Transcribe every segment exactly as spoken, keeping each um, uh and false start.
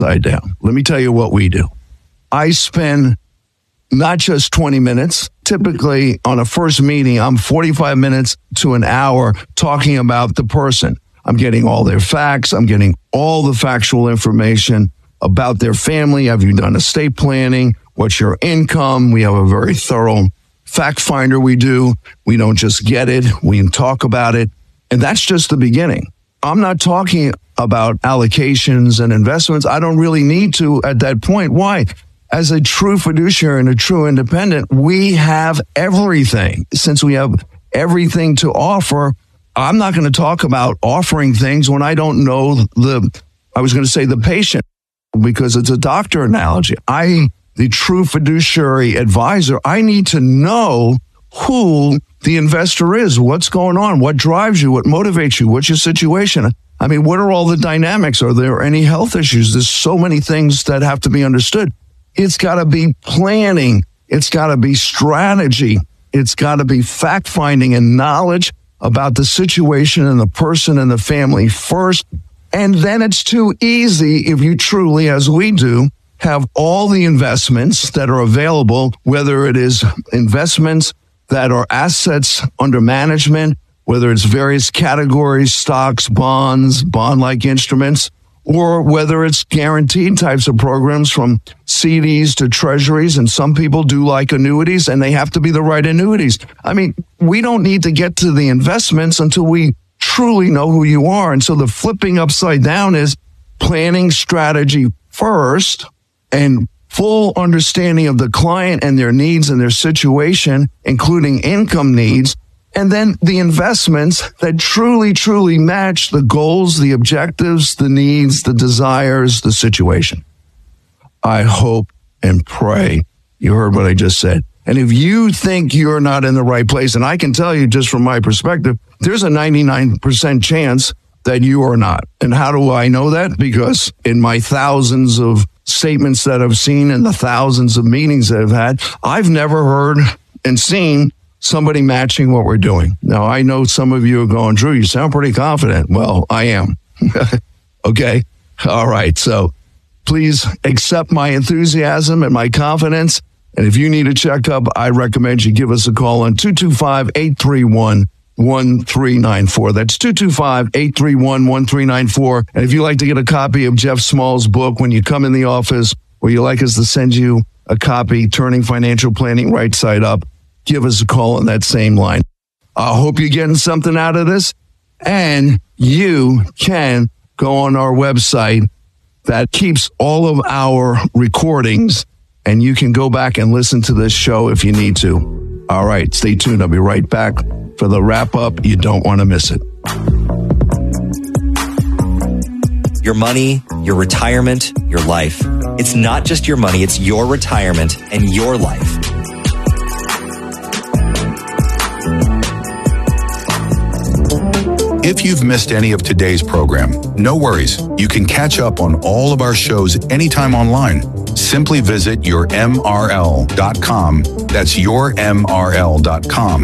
upside down. Let me tell you what we do. I spend not just twenty minutes. Typically, on a first meeting, I'm forty-five minutes to an hour talking about the person. I'm getting all their facts. I'm getting all the factual information about their family. Have you done estate planning? What's your income? We have a very thorough fact finder we do. We don't just get it. We talk about it. And that's just the beginning. I'm not talking about allocations and investments. I don't really need to at that point. Why? As a true fiduciary and a true independent, we have everything. Since we have everything to offer, I'm not going to talk about offering things when I don't know the, I was going to say the patient, because it's a doctor analogy. I, the true fiduciary advisor, I need to know who the investor is, what's going on, what drives you, what motivates you, what's your situation. I mean, what are all the dynamics? Are there any health issues? There's so many things that have to be understood. It's got to be planning. It's got to be strategy. It's got to be fact finding and knowledge about the situation and the person and the family first. And then it's too easy if you truly, as we do, have all the investments that are available, whether it is investments that are assets under management, whether it's various categories, stocks, bonds, bond-like instruments, or whether it's guaranteed types of programs from C Ds to treasuries. And some people do like annuities, and they have to be the right annuities. I mean, we don't need to get to the investments until we truly know who you are. And so the flipping upside down is planning strategy first and full understanding of the client and their needs and their situation, including income needs. And then the investments that truly, truly match the goals, the objectives, the needs, the desires, the situation. I hope and pray you heard what I just said. And if you think you're not in the right place, and I can tell you just from my perspective, there's a ninety-nine percent chance that you are not. And how do I know that? Because in my thousands of statements that I've seen and the thousands of meetings that I've had, I've never heard and seen somebody matching what we're doing. Now, I know some of you are going, Drew, you sound pretty confident. Well, I am. Okay. All right. So please accept my enthusiasm and my confidence. And if you need a checkup, I recommend you give us a call on two two five, eight three one, one three nine four. That's two two five, eight three one, one three nine four. And if you'd like to get a copy of Jeff Small's book when you come in the office, or you'd like us to send you a copy, Turning Financial Planning Right Side Up, give us a call on that same line. I hope you're getting something out of this. And you can go on our website that keeps all of our recordings, and you can go back and listen to this show if you need to. All right, stay tuned. I'll be right back for the wrap up. You don't want to miss it. Your money, your retirement, your life. It's not just your money, it's your retirement and your life. If you've missed any of today's program, no worries. You can catch up on all of our shows anytime online. Simply visit your M R L dot com. That's your M R L dot com.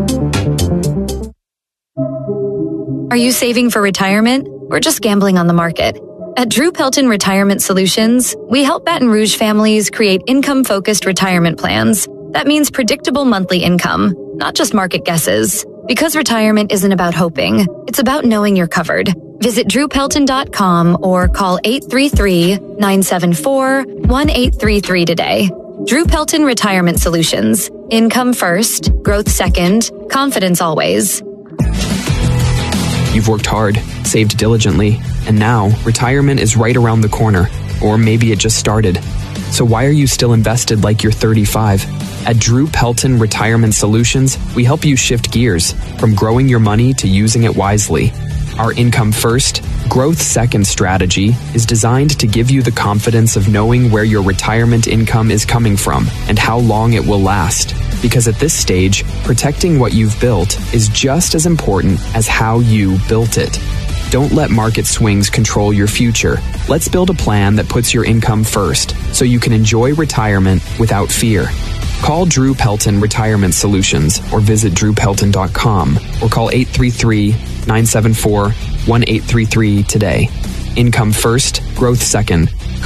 Are you saving for retirement or just gambling on the market? At Drew Pelton Retirement Solutions, we help Baton Rouge families create income-focused retirement plans. That means predictable monthly income, not just market guesses. Because retirement isn't about hoping, it's about knowing you're covered. Visit drew pelton dot com or call eight three three, nine seven four, one eight three three today. Drew Pelton Retirement Solutions. Income first, growth second, confidence always. You've worked hard, saved diligently, and now retirement is right around the corner. Or maybe it just started. So why are you still invested like you're thirty-five? At Drew Pelton Retirement Solutions, we help you shift gears from growing your money to using it wisely. Our income first, growth second strategy is designed to give you the confidence of knowing where your retirement income is coming from and how long it will last. Because at this stage, protecting what you've built is just as important as how you built it. Don't let market swings control your future. Let's build a plan that puts your income first so you can enjoy retirement without fear. Call Drew Pelton Retirement Solutions or visit drew pelton dot com or call eight three three, nine seven four, one eight three three today. Income first, growth second.